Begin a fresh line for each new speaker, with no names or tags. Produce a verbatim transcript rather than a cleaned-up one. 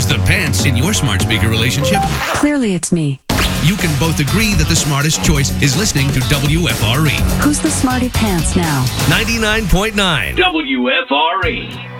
Where's the pants in your smart speaker relationship?
Clearly it's me.
You can both agree that the smartest choice is listening to W F R E.
Who's the smarty pants now?
ninety-nine point nine W F R E.